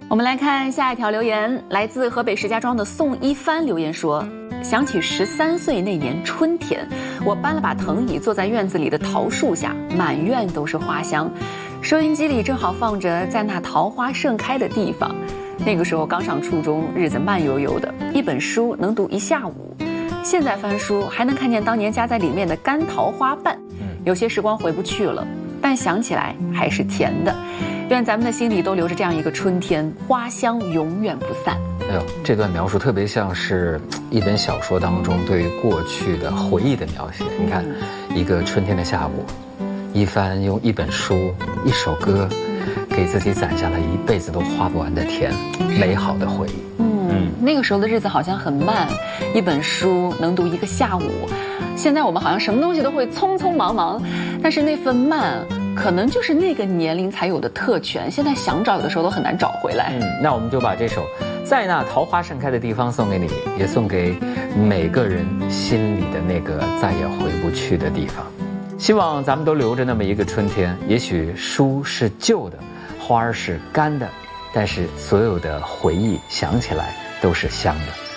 我们来看下一条留言，来自河北石家庄的宋一帆留言说，想起13岁那年春天，我搬了把藤椅坐在院子里的桃树下，满院都是花香，收音机里正好放着在那桃花盛开的地方。那个时候刚上初中，日子慢悠悠的，一本书能读一下午。现在翻书还能看见当年夹在里面的干桃花瓣，有些时光回不去了，但想起来还是甜的。愿咱们的心里都留着这样一个春天，花香永远不散。 哎呦，这段描述特别像是一本小说当中对于过去的回忆的描写。你看，一个春天的下午，一帆用一本书、一首歌，给自己攒下了一辈子都花不完的甜，美好的回忆。 那个时候的日子好像很慢，一本书能读一个下午。现在我们好像什么东西都会匆匆忙忙，但是那份慢可能就是那个年龄才有的特权，现在想找有的时候都很难找回来。 那我们就把这首在那桃花盛开的地方送给你，也送给每个人心里的那个再也回不去的地方。希望咱们都留着那么一个春天，也许书是旧的，花儿是干的，但是所有的回忆想起来都是香的。